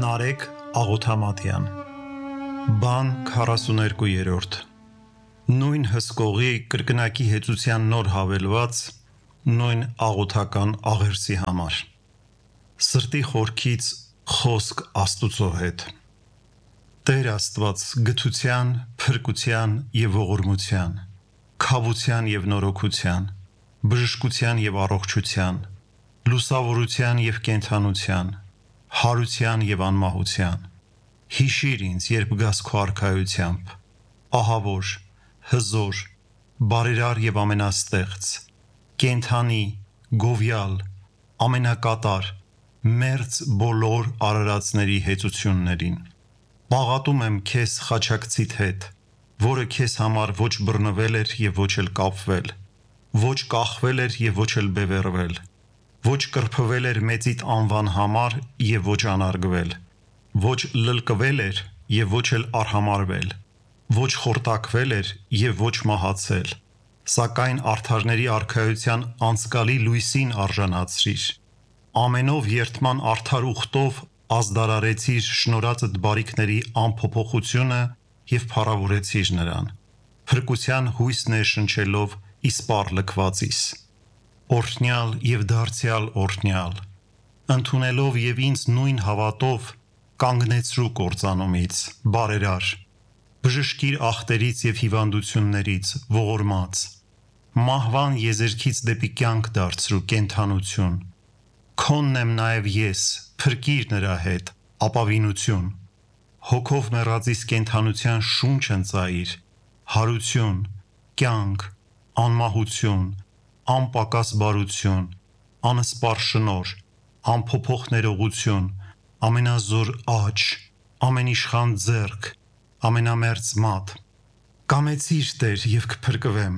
Նարեկ Աղոթամատյան Բան 42-րդ Նույն հսկողի կրկնակի հեծության նոր հավելված նույն աղոթական աղերսի համար Սրտի խորքից խոսք Աստուծո հետ Տեր Աստված գթության, փրկության և ողորմության, քավության և նորոգության, բժշկության և առողջության, լուսավորության և կենդանության, հարության և անմահության, հիշիր ինձ, երբ գաս քո արքայությամբ, ահավոր, հզոր, բարերար և ամենաստեղծ, կենդանի, գովյալ, ամենակատար, մերձ բոլոր արարածների հեծություններին, պաղատում եմ քեզ խաչակցիդ հետ, որը քեզ համար ոչ բռնվել էր և ոչ էլ կապվել, ոչ կախվել էր և ոչ էլ բևեռվել, ոչ կրփվել էր մեծիդ անվան համար և ոչ անարգվել, ոչ լլկվել էր և ոչ էլ արհամարհվել, ոչ խորտակվել էր և ոչ մահացել, սակայն արդարների արքայության անցկալի լույսին արժանացրիր, ամենով երդման արդար ուխտով ազդարարեցիր շնորհածդ բարիքների անփոփոխությունը և փառավորեցիր նրան, փրկության հույս ներշնչելով իսպառ լքվածիս, օրհնյալ և դարձյալ օրհնյալ, ընդունելով և ինձ նույն հավատով կանգնեցրու կործանումից, բարերար, բժշկիր ախտերից և հիվանդություններից, ողորմած, մահվան եզերքից դեպի կյանք դարձրու, կենդանություն, քոնն եմ նաև ես, փրկիր նրա հետ, ապավինություն, հոգով մեռածիս կենդանության շունչ ընծայիր, հարություն, կյանք, անմահություն, անպակաս բարություն, անսպառ շնորհ, անփոփոխ ներողություն, ամենազոր աջ, ամենիշխան ձեռք, ամենամերձ մատ, կամեցիր Տեր և կփրկվեմ,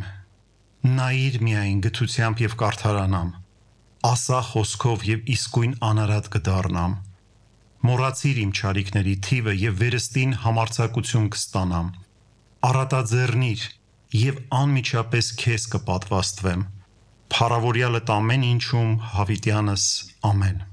նայիր միայն գթությամբ և կարդարանամ, ասա խոսքով և իսկույն անարատ կդառնամ, մոռացիր իմ չարիքների թիվը և վերստին համարձակություն կստանամ, առատաձեռնիր և անմիջապես քեզ կպատվաստվեմ, փառավորյալդ ամեն ինչում հավիտյանս ամեն